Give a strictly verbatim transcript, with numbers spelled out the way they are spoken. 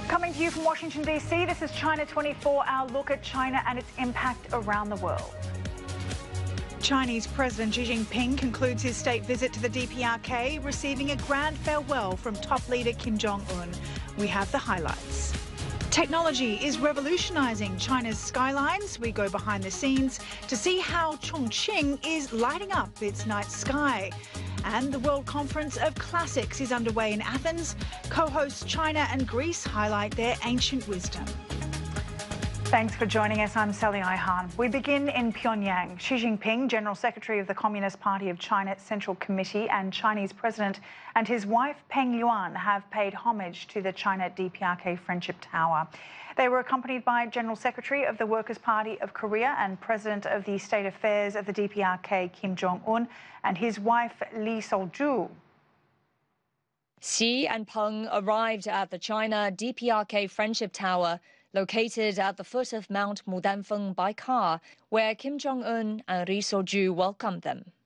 Coming to you from Washington, D C, this is China twenty-four, our look at China and its impact around the world. Chinese President Xi Jinping concludes his state visit to the D P R K, receiving a grand farewell from top leader Kim Jong-un. We have the highlights. Technology is revolutionising China's skylines. We go behind the scenes to see how Chongqing is lighting up its night sky. And the World Conference of Classics is underway in Athens. Co-hosts China and Greece highlight their ancient wisdom. Thanks for joining us. I'm Sally Ihan. We begin in Pyongyang. Xi Jinping, General Secretary of the Communist Party of China Central Committee, and Chinese President and his wife Peng Yuan have paid homage to the China D P R K Friendship Tower. They were accompanied by General Secretary of the Workers' Party of Korea and President of the State Affairs of the D P R K, Kim Jong-un, and his wife Lee Sol-ju. Xi and Peng arrived at the China D P R K Friendship Tower, located at the foot of Mount Mudanfeng by car, where Kim Jong-un and Lee Sol-ju welcomed them.